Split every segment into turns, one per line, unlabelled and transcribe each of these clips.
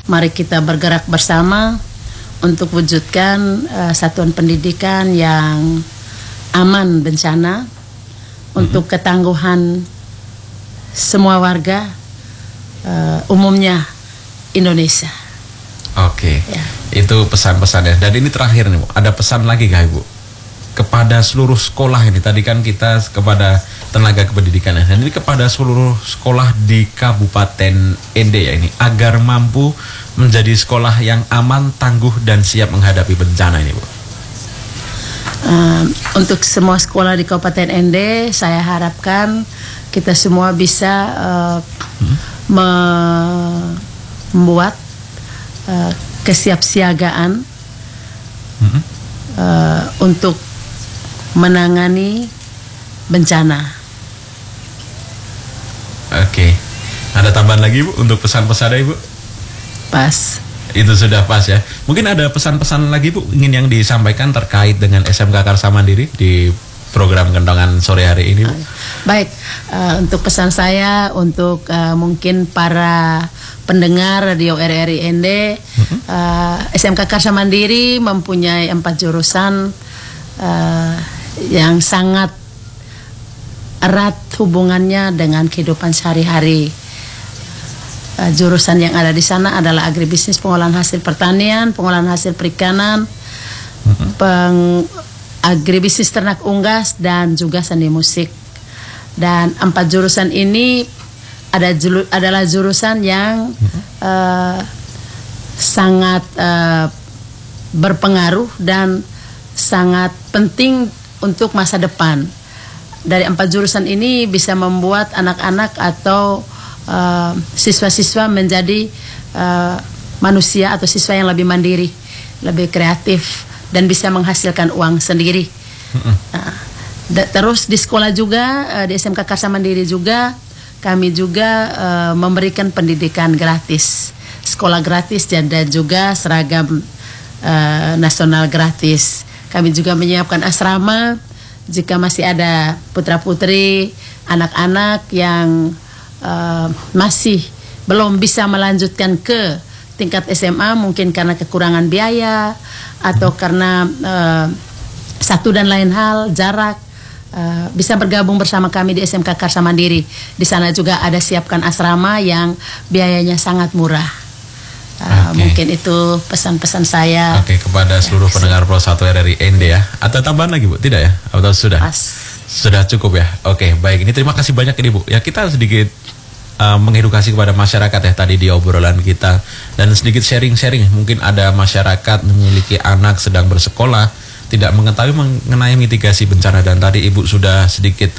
Mari kita bergerak bersama untuk wujudkan satuan pendidikan yang aman bencana untuk ketangguhan semua warga umumnya Indonesia.
Oke, itu pesan-pesannya. Dan ini terakhir nih Bu, ada pesan lagi kah Ibu? Kepada seluruh sekolah ini, tadi kan kita kepada tenaga kependidikan, dan ini kepada seluruh sekolah di Kabupaten Ende ya ini, agar mampu menjadi sekolah yang aman, tangguh, dan siap menghadapi bencana ini Bu.
Untuk semua sekolah di Kabupaten Ende, saya harapkan kita semua bisa membuat kesiapsiagaan untuk menangani bencana.
Oke. Ada tambahan lagi Bu untuk pesan-pesannya Ibu?
Pas.
Itu sudah pas ya. Mungkin ada pesan-pesan lagi Bu ingin yang disampaikan terkait dengan SMK Karsa Mandiri di program Kendongan sore hari ini Bu?
Baik, untuk pesan saya untuk mungkin para pendengar radio RRI Ende, SMK Karsa Mandiri mempunyai 4 jurusan yang sangat erat hubungannya dengan kehidupan sehari-hari. Jurusan yang ada di sana adalah agribisnis, pengolahan hasil pertanian, pengolahan hasil perikanan, agribisnis ternak unggas, dan juga seni musik. Dan 4 jurusan ini adalah jurusan yang sangat berpengaruh dan sangat penting untuk masa depan. Dari 4 jurusan ini bisa membuat anak-anak atau siswa-siswa menjadi manusia atau siswa yang lebih mandiri, lebih kreatif, dan bisa menghasilkan uang sendiri. Terus di sekolah juga, di SMK Karsa Mandiri juga, kami juga memberikan pendidikan gratis, sekolah gratis, dan juga seragam nasional gratis. Kami juga menyiapkan asrama jika masih ada putra-putri, anak-anak yang masih belum bisa melanjutkan ke tingkat SMA, mungkin karena kekurangan biaya atau karena satu dan lain hal, jarak, bisa bergabung bersama kami di SMK Karsa Mandiri. Di sana juga ada siapkan asrama yang biayanya sangat murah. Mungkin itu pesan-pesan saya.
Kepada seluruh pendengar Pro 1 RRI Ende ya. Ada tambahan lagi Bu? Tidak ya? Atau sudah? Sudah cukup ya? Baik. Ini terima kasih banyak ini Bu. Ya, kita sedikit mengedukasi kepada masyarakat ya tadi di obrolan kita, dan sedikit sharing-sharing. Mungkin ada masyarakat memiliki anak sedang bersekolah, tidak mengetahui mengenai mitigasi bencana, dan tadi Ibu sudah sedikit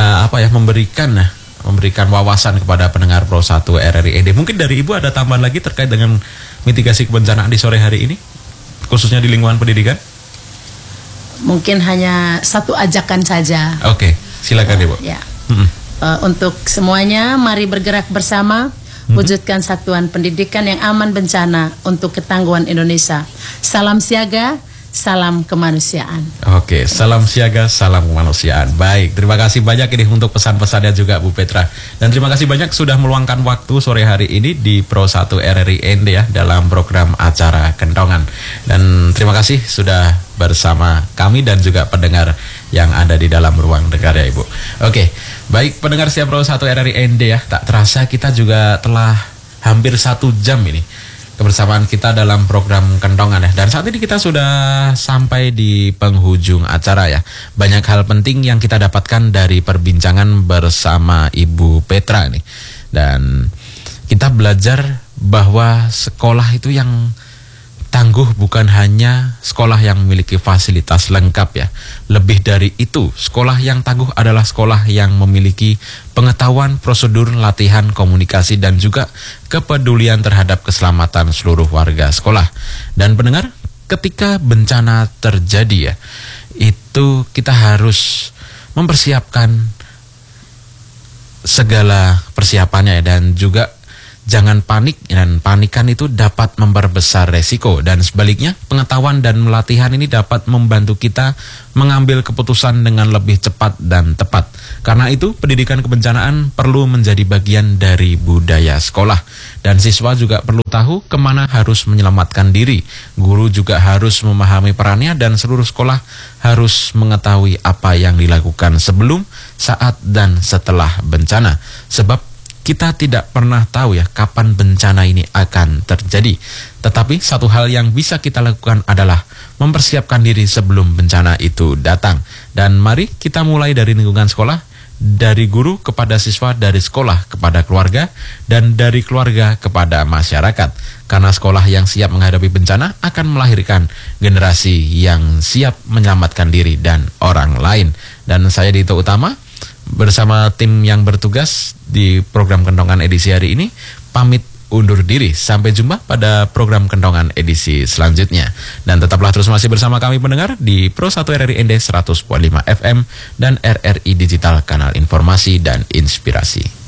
memberikan wawasan kepada pendengar Pro 1 RRI Ende. Mungkin dari Ibu ada tambahan lagi terkait dengan mitigasi kebencanaan di sore hari ini, khususnya di lingkungan pendidikan?
Mungkin hanya satu ajakan saja.
Silakan Ibu.
Untuk semuanya, mari bergerak bersama, wujudkan satuan pendidikan yang aman bencana untuk ketangguhan Indonesia. Salam siaga, salam kemanusiaan.
Salam siaga, salam kemanusiaan. Baik, terima kasih banyak ini untuk pesan-pesannya juga Bu Petra. Dan terima kasih banyak sudah meluangkan waktu sore hari ini di Pro 1 RRI Ende ya, dalam program acara Kendongan. Dan terima kasih sudah bersama kami dan juga pendengar yang ada di dalam ruang dengar ya Ibu. Baik pendengar setia Pro 1 RRI Ende ya, tak terasa kita juga telah hampir 1 jam ini kebersamaan kita dalam program Kendongan ya. Dan saat ini kita sudah sampai di penghujung acara ya. Banyak hal penting yang kita dapatkan dari perbincangan bersama Ibu Petra nih. Dan kita belajar bahwa sekolah itu yang tangguh bukan hanya sekolah yang memiliki fasilitas lengkap ya. Lebih dari itu, sekolah yang tangguh adalah sekolah yang memiliki pengetahuan, prosedur, latihan, komunikasi, dan juga kepedulian terhadap keselamatan seluruh warga sekolah. Dan pendengar, ketika bencana terjadi ya, itu kita harus mempersiapkan segala persiapannya ya, dan juga jangan panik, dan panikan itu dapat memperbesar resiko. Dan sebaliknya, pengetahuan dan pelatihan ini dapat membantu kita mengambil keputusan dengan lebih cepat dan tepat. Karena itu, pendidikan kebencanaan perlu menjadi bagian dari budaya sekolah. Dan siswa juga perlu tahu kemana harus menyelamatkan diri. Guru juga harus memahami perannya, dan seluruh sekolah harus mengetahui apa yang dilakukan sebelum, saat, dan setelah bencana. Sebab kita tidak pernah tahu ya kapan bencana ini akan terjadi. Tetapi satu hal yang bisa kita lakukan adalah mempersiapkan diri sebelum bencana itu datang. Dan mari kita mulai dari lingkungan sekolah, dari guru kepada siswa, dari sekolah kepada keluarga, dan dari keluarga kepada masyarakat. Karena sekolah yang siap menghadapi bencana akan melahirkan generasi yang siap menyelamatkan diri dan orang lain. Dan saya Dito Utama bersama tim yang bertugas di program Kendongan edisi hari ini pamit undur diri. Sampai jumpa pada program Kendongan edisi selanjutnya. Dan tetaplah terus masih bersama kami pendengar di Pro 1 RRI ND 100.5 FM dan RRI Digital Kanal Informasi dan Inspirasi.